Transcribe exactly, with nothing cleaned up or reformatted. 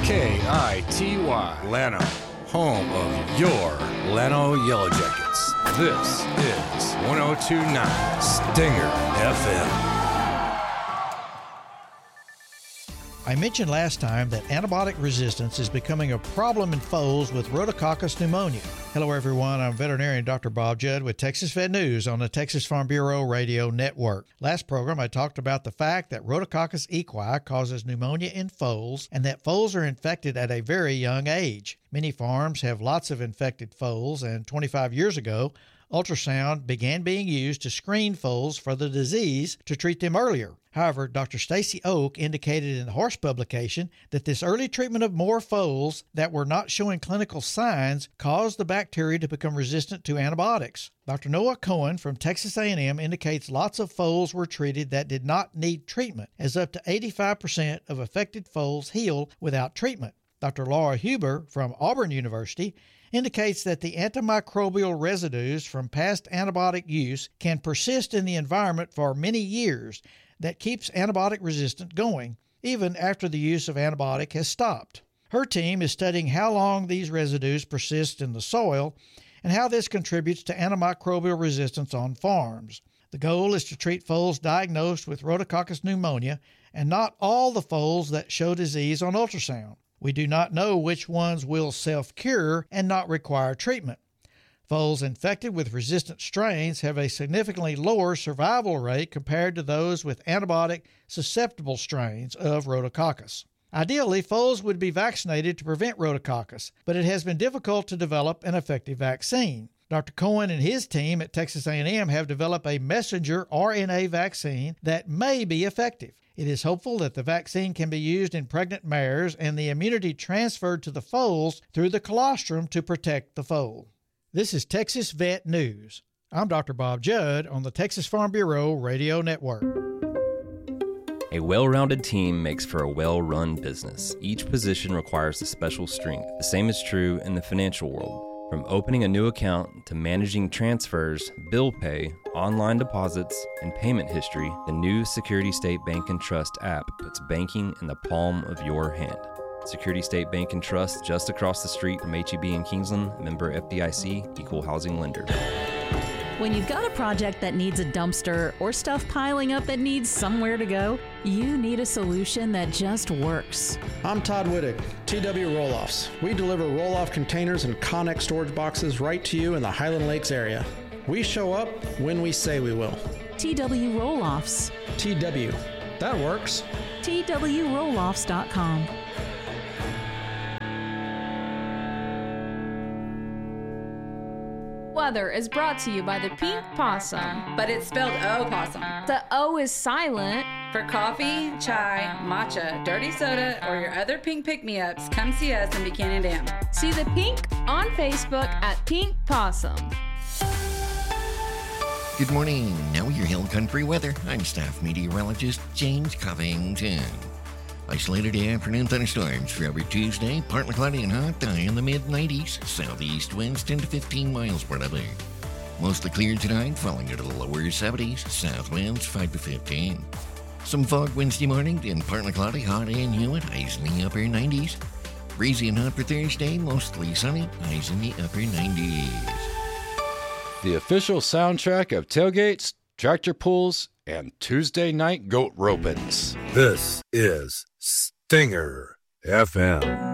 K I T Y, Llano, home of your Llano Yellow Jackets. This is one oh two point nine Stinger F M. I mentioned last time that antibiotic resistance is becoming a problem in foals with Rhodococcus pneumonia. Hello everyone, I'm veterinarian Doctor Bob Judd with Texas Vet News on the Texas Farm Bureau Radio Network. Last program I talked about the fact that Rhodococcus equi causes pneumonia in foals and that foals are infected at a very young age. Many farms have lots of infected foals, and twenty-five years ago, ultrasound began being used to screen foals for the disease to treat them earlier. However, Doctor Stacy Oak indicated in the Horse publication that this early treatment of more foals that were not showing clinical signs caused the bacteria to become resistant to antibiotics. Doctor Noah Cohen from Texas A and M indicates lots of foals were treated that did not need treatment, as up to eighty-five percent of affected foals heal without treatment. Doctor Laura Huber from Auburn University indicates that the antimicrobial residues from past antibiotic use can persist in the environment for many years. That keeps antibiotic resistance going, even after the use of antibiotic has stopped. Her team is studying how long these residues persist in the soil and how this contributes to antimicrobial resistance on farms. The goal is to treat foals diagnosed with Rhodococcus pneumonia and not all the foals that show disease on ultrasound. We do not know which ones will self-cure and not require treatment. Foals infected with resistant strains have a significantly lower survival rate compared to those with antibiotic-susceptible strains of Rhodococcus. Ideally, foals would be vaccinated to prevent Rhodococcus, but it has been difficult to develop an effective vaccine. Doctor Cohen and his team at Texas A and M have developed a messenger R N A vaccine that may be effective. It is hopeful that the vaccine can be used in pregnant mares and the immunity transferred to the foals through the colostrum to protect the foal. This is Texas Vet News. I'm Doctor Bob Judd on the Texas Farm Bureau Radio Network. A well-rounded team makes for a well-run business. Each position requires a special strength. The same is true in the financial world. From opening a new account to managing transfers, bill pay, online deposits, and payment history, the new Security State Bank and Trust app puts banking in the palm of your hand. Security State Bank and Trust, just across the street from H E B in Kingsland, member F D I C, equal housing lender. When you've got a project that needs a dumpster or stuff piling up that needs somewhere to go, you need a solution that just works. I'm Todd Wittig, T W Roll-Offs. We deliver roll-off containers and Connex storage boxes right to you in the Highland Lakes area. We show up when we say we will. T W Roll-Offs. T W. That works. T W roll offs dot com. Weather is brought to you by the Pink Possum. But it's spelled O-Possum. The O is silent. For coffee, chai, matcha, dirty soda, or your other pink pick-me-ups, come see us in Buchanan Dam. See the pink on Facebook at Pink Possum. Good morning. Now your Hill Country weather. I'm staff meteorologist James Covington. Isolated afternoon thunderstorms for every Tuesday. Partly cloudy and hot, high in the mid nineties. Southeast winds ten to fifteen miles per hour. Mostly clear tonight, falling into the lower seventies. South winds five to fifteen. Some fog Wednesday morning, then partly cloudy, hot and humid. Highs in the upper nineties. Breezy and hot for Thursday, mostly sunny. Highs in the upper nineties. The official soundtrack of tailgates, tractor pulls, and Tuesday night goat ropings. This is Stinger F M.